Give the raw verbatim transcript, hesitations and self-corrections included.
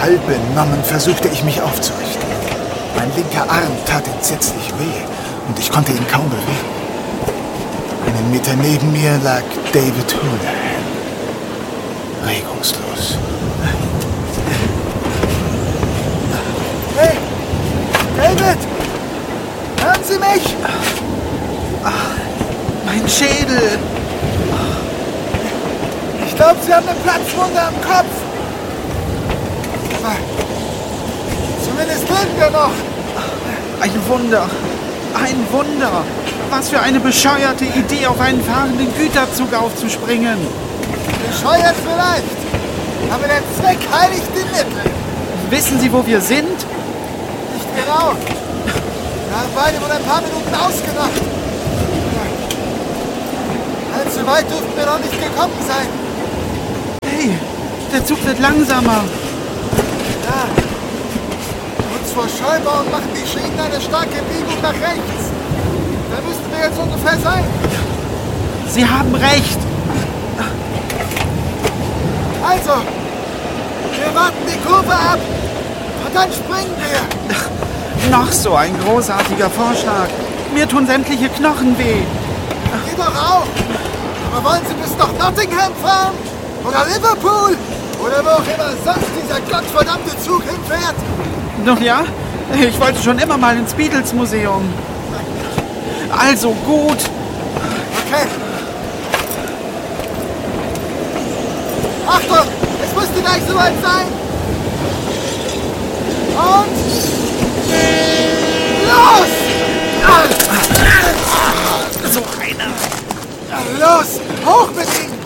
Halb benommen versuchte ich mich aufzurichten. Mein linker Arm tat entsetzlich weh und ich konnte ihn kaum bewegen. Einen Meter neben mir lag David Houlihan. Regungslos. Hey! David! Hören Sie mich? Ach, mein Schädel! Ich glaube, Sie haben eine Platzwunde am Kopf. Aber zumindest leben wir noch. Ein Wunder! Ein Wunder! Was für eine bescheuerte Idee, auf einen fahrenden Güterzug aufzuspringen! Bescheuert vielleicht, aber der Zweck heiligt die Mittel. Wissen Sie, wo wir sind? Nicht genau. Wir haben beide wohl ein paar Minuten ausgemacht. Allzu weit dürften wir noch nicht gekommen sein. Hey, der Zug wird langsamer. Ja. Kurz vor Scheubaum machen die Schienen eine starke Biegung nach rechts. Da müssten wir jetzt ungefähr sein. Sie haben recht. Also, wir warten die Kurve ab und dann springen wir. Noch so ein großartiger Vorschlag. Mir tun sämtliche Knochen weh. Ihr doch auch. Aber wollen Sie bis nach Nottingham fahren? Oder Liverpool? Oder wo auch immer sonst dieser gottverdammte Zug hinfährt? Doch ja, ich wollte schon immer mal ins Beatles-Museum. Also gut. Okay. Achtung, es müsste gleich soweit sein. Und los! So einer. Los, hoch mit ihm!